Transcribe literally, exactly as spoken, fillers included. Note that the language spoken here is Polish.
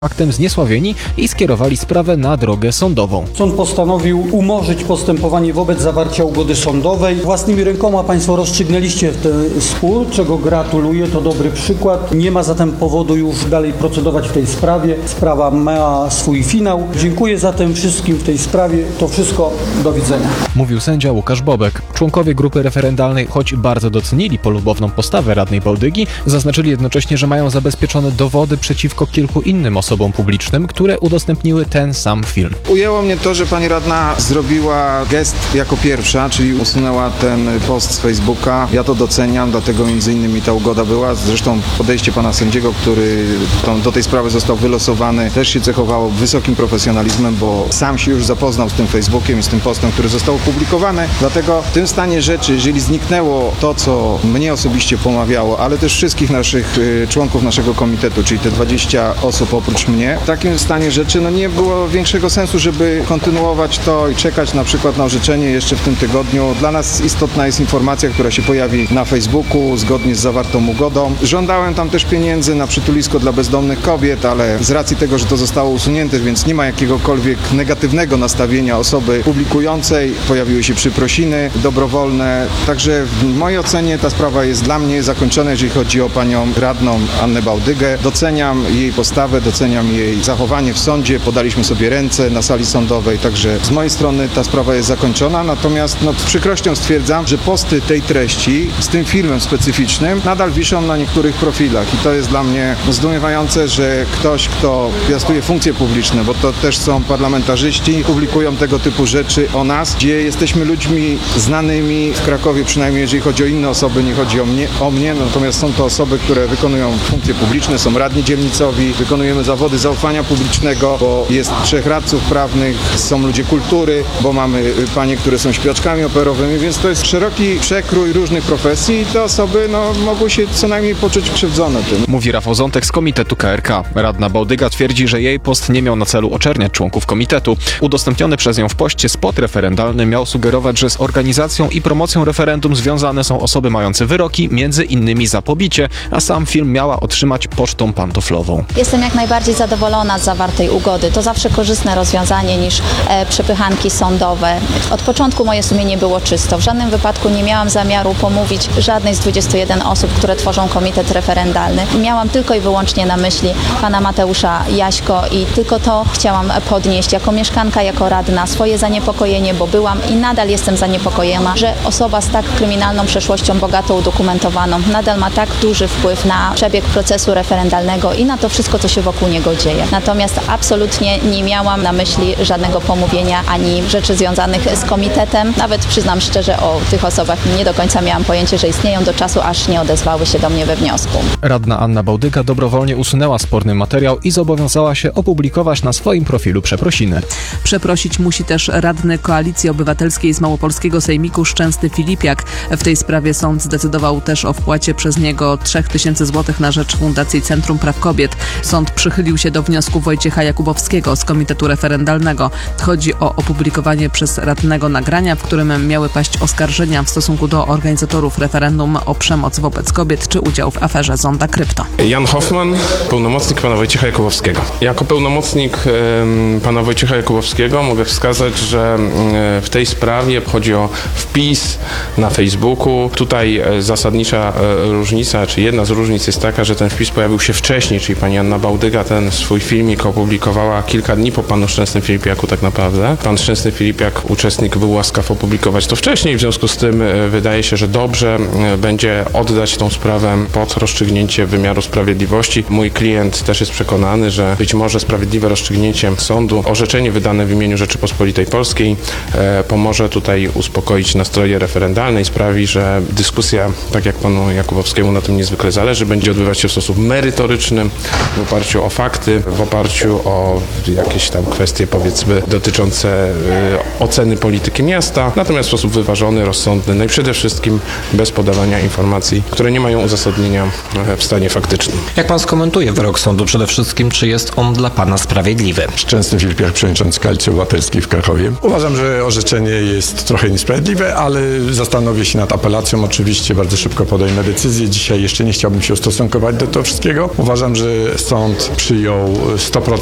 aktem zniesławieni i skierowali sprawę na drogę sądową. Sąd postanowił umorzyć postępowanie wobec zawarcia ugody sądowej. Własnymi rękoma Państwo rozstrzygnęliście ten spór, czego gratuluję, to dobry przykład. Nie ma zatem powodu już dalej procedować w tej sprawie. Sprawa ma swój finał. Dziękuję zatem wszystkim w tej sprawie. To wszystko. Do widzenia. Mówił sędzia Łukasz Bobek. Członkowie grupy referendalnej, choć bardzo docenili polubowną postawę radnej Bałdygi, zaznaczyli jednocześnie, że mają zabezpieczone dowody przeciwko kilku innym osobom publicznym, które udostępniły ten sam film. Ujęło mnie to, że pani radna zrobiła gest jako pierwsza, czyli usunęła ten post z Facebooka. Ja to doceniam, dlatego między innymi ta ugoda była. Zresztą podejście pana sędziego, który tą, do tej sprawy został wylosowany, też się cechowało wysokim profesjonalizmem, bo sam się już zapoznał z tym Facebookiem i z tym postem, który został opublikowany. Dlatego w tym stanie rzeczy, jeżeli zniknęło to, co mnie osobiście pomawiało, ale też wszystkich naszych y, członków naszego komitetu, czyli te dwadzieścia osób oprócz mnie, w takim stanie rzeczy no nie było większego sensu, żeby kontynuować to i czekać na przykład na orzeczenie jeszcze w tym tygodniu. Dla nas istotna jest informacja, która się pojawi na Facebooku zgodnie z zawartą ugodą. Żądałem tam też pieniędzy na przytulisko dla bezdomnych kobiet, ale z racji tego, że to zostało usunięte, więc nie ma jakiegokolwiek negatywnego nastawienia osoby publikującej. Pojawiły się przeprosiny dobrowolne. Także w mojej ocenie ta sprawa jest dla mnie zakończona, jeżeli chodzi o panią radną Annę Bałdygę. Doceniam jej postawę, doceniam jej zachowanie w sądzie. Podaliśmy sobie ręce na sali sądowej, także z mojej strony ta sprawa jest zakończona. Natomiast no, z przykrością stwierdzam, że posty tej treści z tym filmem specyficznym nadal wiszą na niektórych profilach i to jest dla mnie zdumiewające, że ktoś, kto piastuje funkcje publiczne, bo to też są parlamentarzyści, publikują tego typu rzeczy o nas, gdzie jesteśmy ludźmi znanymi w Krakowie, przynajmniej jeżeli chodzi o inne osoby, nie chodzi o mnie, o mnie, natomiast są to osoby, które wykonują funkcje publiczne, są radni dzielnicowi, wykonujemy zawody zaufania publicznego, bo jest trzech radców prawnych, są ludzie kultury, bo mamy panie, które są śpiewaczkami operowymi, więc to jest szeroki przekrój różnych profesji i te osoby no, mogły się co najmniej poczuć krzywdzone tym. Mówi Rafał Zątek z Komitetu K R K. Radna Bałdyga twierdzi, że jej post nie miał na celu oczerniać członków komitetu. Udostępniony przez nią w poście spot referendalny miał sugerować, że z organizacją i promocją referendum związane są osoby mające wyroki, między innymi za pobicie, a sam film miała otrzymać pocztą pantoflową. Jestem jak najbardziej zadowolona z zawartej ugody. To zawsze korzystne rozwiązanie niż e, przepychanki sądowe. Od początku moje sumienie było czysto. W żadnym wypadku nie miałam zamiaru pomówić żadnej z dwudziestu jeden osób, które tworzą komitet referendalny. Miałam tylko i wyłącznie na myśli pana Mateusza Jaśko i tylko to chciałam podnieść jako mieszkanka, jako radna swoje zaniepokojenie, bo byłam i nadal jestem zaniepokojona, że osoba z tak kryminalną przeszłością, bogato udokumentowaną, nadal ma tak duży wpływ na przebieg procesu referendalnego i na to wszystko, co się wokół niego dzieje. Natomiast absolutnie nie miałam na myśli żadnego pomówienia ani rzeczy związanych z komitetem. Nawet przyznam szczerze, o tych osobach nie do końca miałam pojęcie, że istnieją do czasu, aż nie odezwały się do mnie we wniosku. Radna Anna Bałdyga dobrowolnie usunęła sporny materiał i zobowiązała się opublikować na swoim profilu przeprosiny. Przeprosić musi też radny Koalicji Obywatelskiej z Małopolskiego Sejmiku Szczęsny Filipiak. W tej sprawie sąd zdecydował też o wpłacie przez niego trzech tysięcy złotych na rzecz Fundacji Centrum Praw Kobiet. Sąd przychylił się do wniosku Wojciecha Jakubowskiego z Komitetu Referendalnego. Chodzi o opublikowanie przez radnego nagrania, w którym miały paść oskarżenia w stosunku do organizatorów referendum o przemoc wobec kobiet czy udział w aferze Zonda Krypto. Jan Hoffman, pełnomocnik pana Wojciecha Jakubowskiego. Jako pełnomocnik e, pana Wojciecha Jakubowskiego mogę wskazać, że e, w tej sprawie chodzi o wpis na Facebooku. Tutaj e, zasadnicza e, różnica, czy jedna z różnic jest taka, że ten wpis pojawił się wcześniej, czyli pani Anna Bałdyga ten swój filmik opublikowała kilka dni po panu Szczęsnym Filipiaku tak naprawdę. Pan Szczęsny Filipiak, uczestnik, był łaskaw opublikować to wcześniej, w związku z tym e, wydaje się, że dobrze e, będzie oddać tą sprawę pod rozstrzygnięcie wymiaru sprawiedliwości. Mój klient też jest przekonany, że być może sprawiedliwe rozstrzygnięcie sądu, orzeczenie wydane w imieniu Rzeczypospolitej Polskiej e, pomoże tutaj uspokoić nastroje referendalne i sprawi, że dyskusja, tak jak panu Jakubowskiemu na tym niezwykle zależy, będzie odbywać się w sposób merytoryczny, w oparciu o fakty, w oparciu o jakieś tam kwestie, powiedzmy, dotyczące e, oceny polityki miasta, natomiast w sposób wyważony, rozsądny, no i przede wszystkim bez podawania informacji, które nie mają uzasadnienia w stanie faktycznym. Jak pan skomentuje wyrok sądu? Przede wszystkim, czy jest on dla pana sprawiedliwy? Szczęsny Filipiak, przewodniczący Koalicji Obywatelskiej w Krakowie. Uważam, że orzeczenie jest trochę niesprawiedliwe, ale zastanowię się nad apelacją. Oczywiście bardzo szybko podejmę decyzję. Dzisiaj jeszcze nie chciałbym się ustosunkować do tego wszystkiego. Uważam, że sąd przy przyjął sto procent